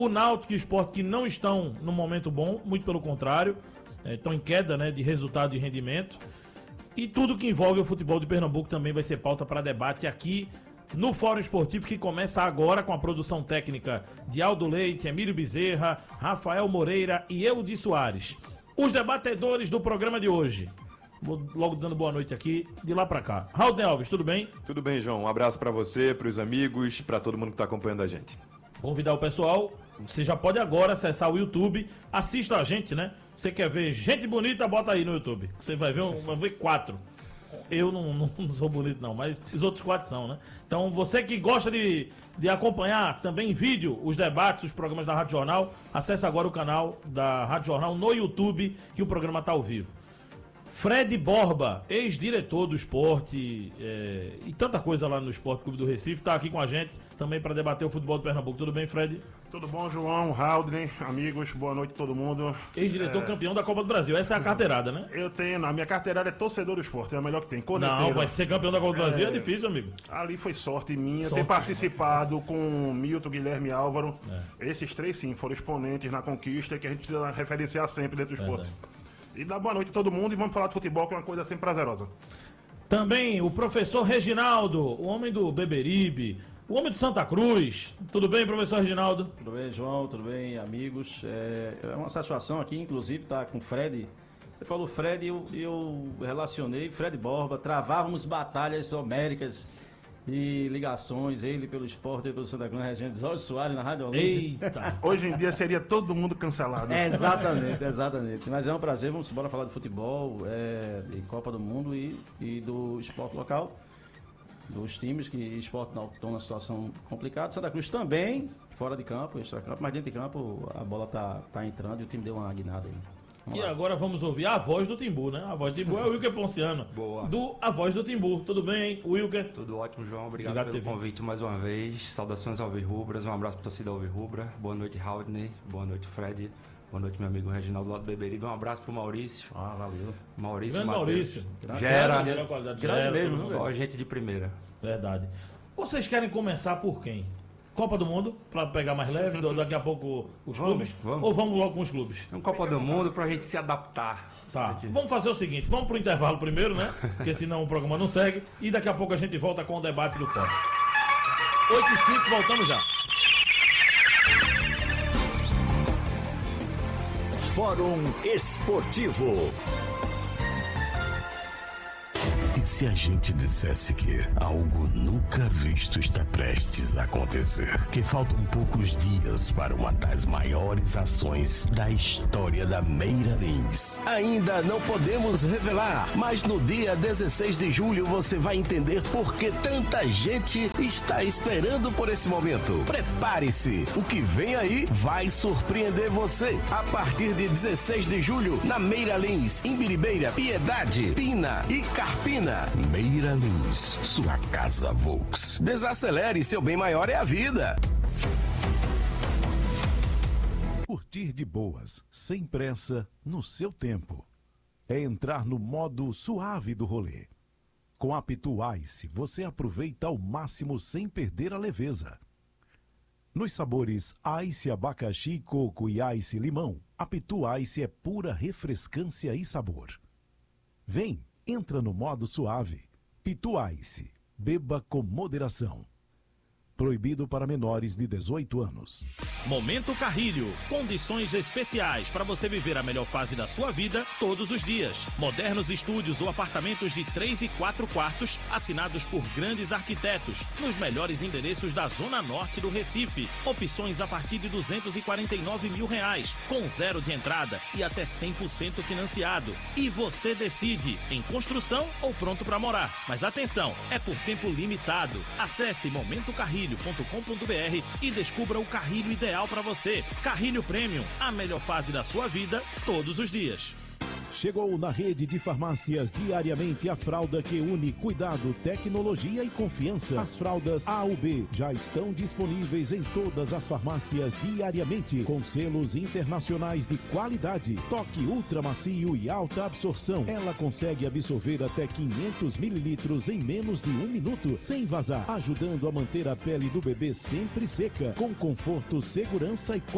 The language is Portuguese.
O Náutico e o Sport que não estão no momento bom, muito pelo contrário, estão em queda, né, de resultado e rendimento. E tudo que envolve o futebol de Pernambuco também vai ser pauta para debate aqui no Fórum Esportivo, que começa agora com a produção técnica de Aldo Leite, Emílio Bezerra, Rafael Moreira e Eudi Soares. Os debatedores do programa de hoje. Vou logo dando boa noite aqui, de lá pra cá. Raul Alves, tudo bem? Tudo bem, João. Um abraço pra você, pros amigos, pra todo mundo que tá acompanhando a gente. Convidar o pessoal, você já pode agora acessar o YouTube, assista a gente, né? Você quer ver gente bonita, bota aí no YouTube. Você vai ver 4. Eu não sou bonito não, mas os outros 4 são, né? Então você que gosta de acompanhar também em vídeo os debates, os programas da Rádio Jornal, acesse agora o canal da Rádio Jornal no YouTube, que o programa tá ao vivo. Fred Borba, ex-diretor do esporte e tanta coisa lá no Esporte Clube do Recife, está aqui com a gente também para debater o futebol do Pernambuco. Tudo bem, Fred? Tudo bom, João, Haldner, amigos, boa noite a todo mundo. Ex-diretor campeão da Copa do Brasil, essa é a carteirada, né? Eu tenho, a minha carteirada é torcedor do esporte, é a melhor que tem. Corneteiro. Não, pode ser campeão da Copa do Brasil é difícil, amigo. Ali foi sorte minha ter participado com Milton, Guilherme e Álvaro. Esses 3 sim, foram exponentes na conquista que a gente precisa referenciar sempre dentro do esporte. E dá boa noite a todo mundo e vamos falar de futebol, que é uma coisa sempre prazerosa. Também o professor Reginaldo, o homem do Beberibe, o homem de Santa Cruz. Tudo bem, professor Reginaldo? Tudo bem, João, tudo bem, amigos. É uma satisfação aqui, inclusive, estar com o Fred. Você falou Fred e eu relacionei Fred Borba, travávamos batalhas homéricas e ligações, ele pelo esporte e pelo Santa Cruz, Regente Jorge Soares na Rádio Olímpia. Eita! Hoje em dia seria todo mundo cancelado. Exatamente. Mas é um prazer, vamos embora falar de futebol, de Copa do Mundo e do esporte local, dos times que esporte não estão numa situação complicada. Santa Cruz também, fora de campo, extra-campo, mas dentro de campo a bola tá entrando e o time deu uma guinada aí. E agora vamos ouvir a voz do Timbu, né? A voz do Timbu é o Wilker Ponciano. Boa. A voz do Timbu. Tudo bem, hein, Wilker? Tudo ótimo, João. Obrigado pelo convite mais uma vez. Saudações ao Alvirrubras. Um abraço para a torcida Alvirrubra. Boa noite, Haldner. Boa noite, Fred. Boa noite, meu amigo Reginaldo lá do Beberibe. Um abraço pro Maurício. Valeu. Grande Maurício. Gera. Gera mesmo, Só gente de primeira. Verdade. Vocês querem começar por quem? Copa do Mundo, para pegar mais leve, daqui a pouco os clubes? Vamos. Ou vamos logo com os clubes? É uma Copa do Mundo pra gente se adaptar. Tá, vamos fazer o seguinte, vamos pro intervalo primeiro, né? Porque senão o programa não segue. E daqui a pouco a gente volta com o debate do Fórum. 8h05, voltamos já. Fórum Esportivo. E se a gente dissesse que algo nunca visto está prestes a acontecer? Que faltam poucos dias para uma das maiores ações da história da Meira Lins. Ainda não podemos revelar, mas no dia 16 de julho você vai entender por que tanta gente está esperando por esse momento. Prepare-se, o que vem aí vai surpreender você. A partir de 16 de julho, na Meira Lins, Imbiribeira, Piedade, Pina e Carpina. Meira Lins, sua casa Volks. Desacelere, seu bem maior é a vida. Curtir de boas, sem pressa, no seu tempo. É entrar no modo suave do rolê. Com a Pitu Ice, você aproveita ao máximo sem perder a leveza. Nos sabores Ice abacaxi, coco e Ice limão, a Pitu Ice é pura refrescância e sabor. Vem! Entra no modo suave. Pitu Ice. Beba com moderação. Proibido para menores de 18 anos. Momento Carrilho. Condições especiais para você viver a melhor fase da sua vida todos os dias. Modernos estúdios ou apartamentos de 3 e 4 quartos, assinados por grandes arquitetos, nos melhores endereços da Zona Norte do Recife. Opções a partir de R$249 mil, com 0 de entrada e até 100% financiado. E você decide, em construção ou pronto para morar. Mas atenção, é por tempo limitado. Acesse momentocarrilho.com.br e descubra o carrilho ideal para você. Carrilho Premium, a melhor fase da sua vida todos os dias. Chegou na rede de farmácias diariamente a fralda que une cuidado, tecnologia e confiança. As fraldas A/B já estão disponíveis em todas as farmácias diariamente, com selos internacionais de qualidade. Toque ultra macio e alta absorção. Ela consegue absorver até 500 mililitros em menos de 1 minuto, sem vazar, ajudando a manter a pele do bebê sempre seca, com conforto, segurança e qualidade.